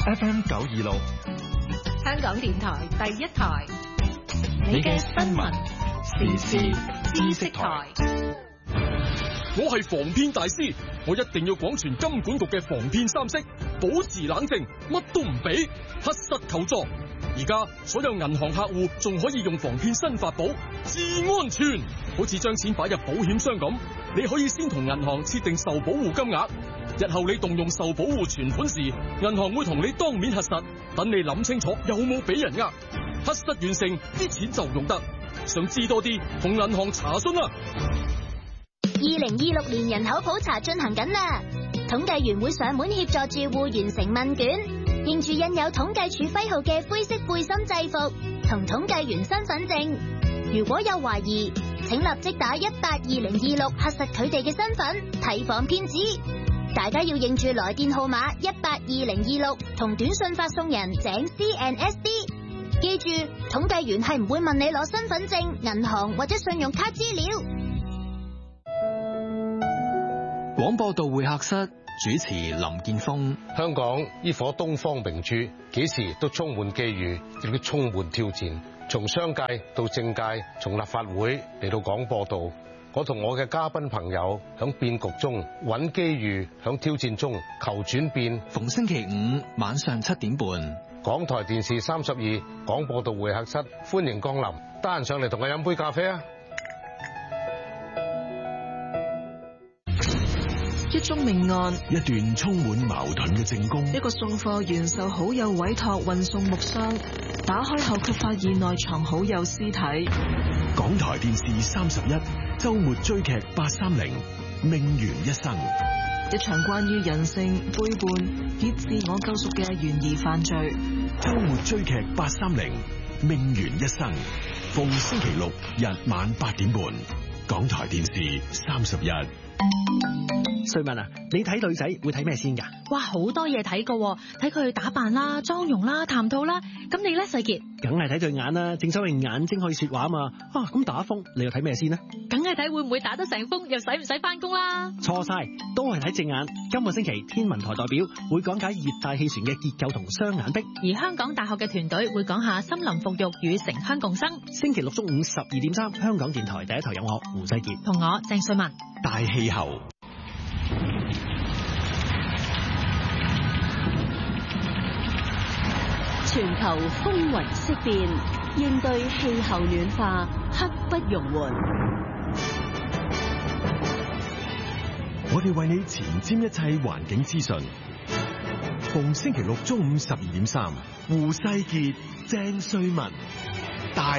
FM 926， 香港電台第一台，你嘅新聞時事知識台。 我係防騙大師，我一定要廣傳金管局嘅防騙三式，保持冷靜，乜都唔俾，核實求助。而家所有銀行客戶仲可以用防騙新法寶，至安全，好似將錢擺入保險箱咁，你可以先同銀行設定受保護金額，日後你動用受保護存款時，銀行會同你當面核實，等你諗清楚有冇俾人呃，核實完成，啲錢就用得。想知多啲，同銀行查詢啦。 2026年人口普查進行緊啦，統計員會上門協助住戶完成問卷，認住印有統計處徽號嘅灰色背心制服同統計員身份證。如果有懷疑，請立即打182026核實佢哋嘅身份，提防騙子。大家要認住來電號碼182026同短信發送人井 CNSD。記住，統計員係唔會問你攞身份證、銀行或者信用卡資料。 廣播道會客室主持林建峰。 香港呢顆東方明珠，幾時都充滿機遇，亦都充滿挑戰。從商界到政界，從立法會嚟到廣播道，我同我嘅嘉賓朋友響變局中揾機遇，響挑戰中求轉變。 逢星期五晚上7點半， 港台電視32廣播道會客室，歡迎光臨，得閒上嚟同我飲杯咖啡啊！ 一宗命案， 一段充滿矛盾嘅證供。 一個送貨員受好友委託運送木箱，打開後卻發現內藏好友屍體。 港台電視31周末追劇830命懸一生， 一場關於人性背叛以自我救贖嘅懸疑犯罪。 周末追劇830命懸一生，逢星期六日晚8點半，港台電視31。 瑞文啊，你睇女仔會睇咩先㗎？ 哇，好多嘢睇㗎，睇佢打扮啦、妝容啦、談吐啦。咁你咧，世傑？ 梗係睇對眼啦，正所謂眼睛可以說話啊嘛。咁打風你又睇咩先呢？ 梗係睇會唔會打得成風，又使唔使翻工啦？ 錯晒，都係睇隻眼。今個星期天文台代表會講解熱帶氣旋嘅結構同雙眼壁， 而香港大學嘅團隊會講下森林復育與城鄉共生。 星期六中午12.3，香港電台第一台有我胡世傑同我鄭瑞文。 大氣候。 全球風雲色變，應對氣候暖化刻不容緩。 我哋為你前瞻一切環境資訊。逢星期六中午12.3，胡世傑、鄭瑞文。大